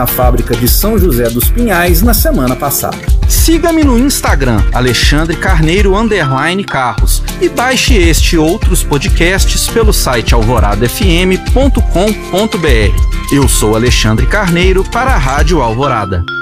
na fábrica de São José dos Pinhais na semana passada. Siga-me no Instagram, Alexandre Carneiro _Carros, e baixe este e outros podcasts pelo site alvoradafm.com.br. Eu sou Alexandre Carneiro para a Rádio Alvorada.